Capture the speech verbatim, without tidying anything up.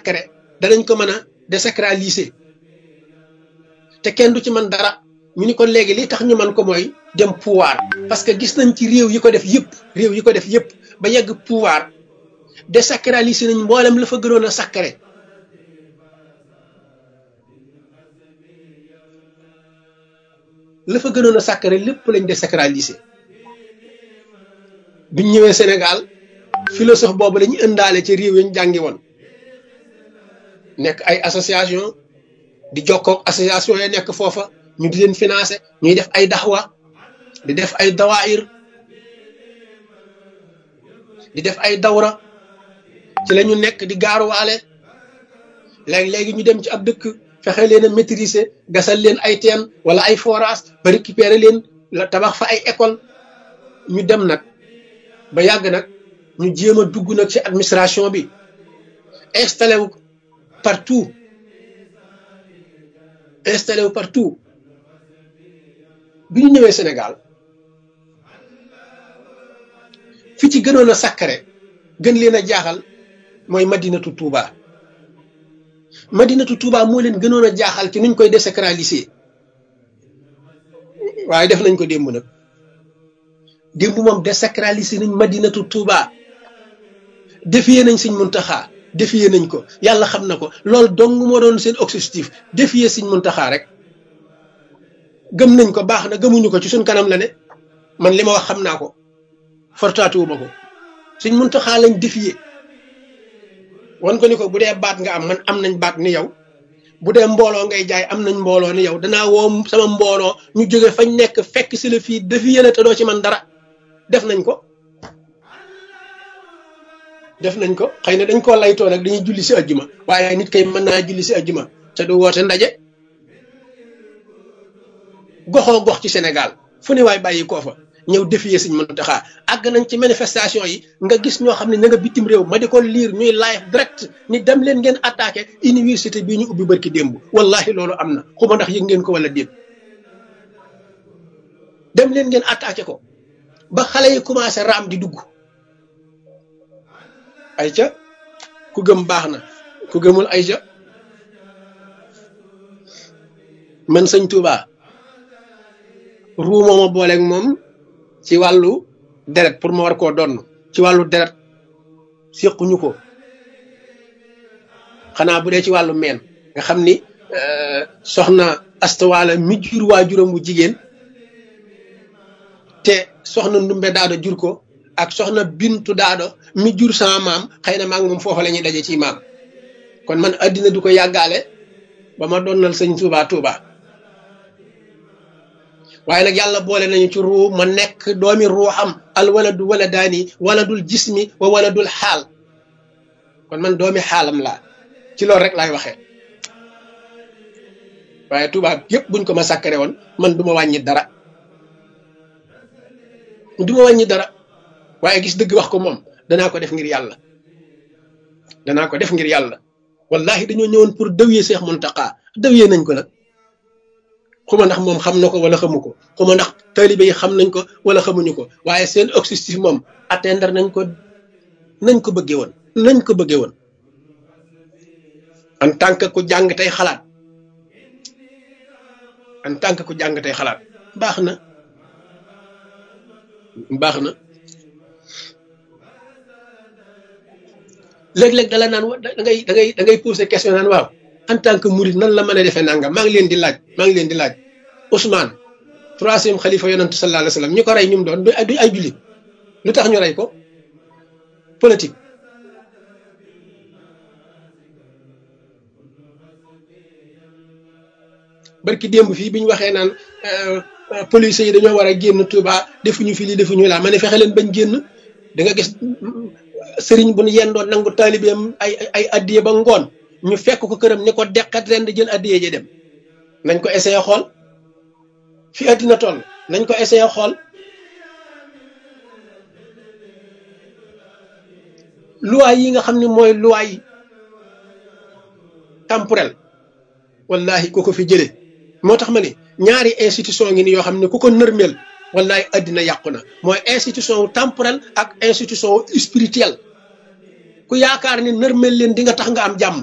sacré danañ ko mën a désacraliser te kenn du ci mën dara ñu ni kon léegi li tax ñu mën ko mooy dem pouvoir parce que gis nañ ci réew yi ko def yëpp réew yi ko def yëpp ba yegg pouvoir désacraliser nañ mboolem la fa gënoon a sacré la fa gënoon a sacré lépp lañ désacraliser biñ ñëwee Sénégal philosophe boobu la ñu ëndaale ci réew yi ñu jàngi woon nekk ay association di jokkoog association ya nekk foofa ñu di leen financer ñuy def ay daxwa di def ay dawaayir di def ay dawra ci la ñu nekk di gaaruwaale léegi-léegi ñu dem ci ab dëkk fexe leen a maîtriser gasal leen ay teen wala ay forage ba récupérer leen la tabax fa ay école ñu dem nag ba yàgg nag ñu jéem a dugg nag ci administration bi installé wu partout installé wu partout bi ñu ñëwee Sénégal fi ci gënoon a sacré gën leen a jaaxal mooy Madinatu Touba Madinatu Touba moo leen gënoon a jaaxal ci nuñ koy désacraliser waaye def nañ ko démb nag démb moom désacraliser nañ Madinatu Touba défier nañ Sëñ Muntaxa défier nañ ko yàlla xam na ko loolu dong moo doon seen objectif défier Sëñ Muntaxa rek gëm nañ ko baax na gëmuñu ko ci suñ kanam la ne man li ma wax xam naa ko fortaatuwuma ko Sëñ Muntaxa lañ défier wan ko ni ko bu dee baat nga am man am nañ baat ni yow bu dee mbooloo ngay jaay am nañ mbooloo ni yow danaa woo sama mbooloo ñu jóge fañ nekk fekk si la fii défier la te doo ci man dara def nañ ko def nañ ko xëy na dañ koo laytoo nag dañuy julli si ajjuma waaye nit kay mën naa julli si ajjuma te du woote ndaje goxoo gox ci Sénégal fu ne waay bàyyi koo fa ñëw défier Sëñ Muntaxa àgg nañ ci manifestation yi nga gis ñoo xam ne na nga bitim réew ma di ko liir ñuy live direct ni dem leen ngeen attaqué université bii ñu ubbi barki démb wallahi loolu am na xuma ndax yëg ngeen ko wala déet dem leen ngeen attaqué ko ba xale yi commencé raam di dugg ay ca ku gëm baax na ku gëmul ay ca man Sëñ Tuubaa ruu mooma booleeg moom ci wàllu deret pour ma war koo donn ci wàllu deret séquñu ko xanaa bu dee ci wàllu meen nga xam ni soxna astawaala mi jur waajuram bu jigéen te soxna ndumbe daado jur ko ak soxna bintu daado mi jur sama maam xëy na maag moom foofa la ñuy daje ci maam kon man addina du ko yàggaale ba ma donnal Sëñ Tuubaa Tuubaa waaye nag yàlla boole nañu ci ruu ma nekk doomi ruuxam al waladu waladaani waladul jismi wa waladul xaal kon man doomi xaalam laa ci loolu rek laay waxee waaye tubaab yëpp buñ ko ma sàkkare woon man du ma wàññi dara du ma wàññi dara waaye gis dëgg wax ko moom danaa ko def ngir yàlla danaa ko def ngir yàlla wallahi dañoo ñëwoon pour dëwyee Seex Muntaxa dëwyee nañ ko nag xuma ndax moom xam na ko wala xamu ko xuma ndax taalibe yi xam nañ ko wala xamuñu ko waaye seen objectif moom atteindre nañ ko nañ ko bëggee woon nañ ko bëggee woon en tant que ku jàng tey xalaat en tant que ku jàng tey xalaat baax na baax na léeg-léeg dala naan da ngay da ngay da ngay poser question naan waaw en tant que murid nan la mën a defee nangam maa ngi leen di laaj maa ngi leen di laaj Ousmane troisième xalifa yonent sallallahu alayhi wa sallam ñu ko rey ñu mu doon du ay jullit lu tax ñu rey ko politique barki démb fii bi ñu waxee naan police yi dañoo war a génn Touba defuñu fi lii defuñu laa ma ne fexe leen bañ génn da nga gis sëriñ bu ñu yendoon nangu taalibeem ay ay addiye ba ngoon ñu fekk ko këram ni ko deqat ren di jël addiye ja dem nañ ko essayé xool fi àddina toll nañ ko essayé xool loi yi nga xam ne mooy loi temporel wallahi ku ko fi jëlee moo tax ma ne ñaari institution ngi ni yoo xam ne ku ko nërmeel wallahi àddina yàqu na mooy institution temporel ak institution spirituelle ku yaakaar ni nërmeel leen di nga tax nga am jàmm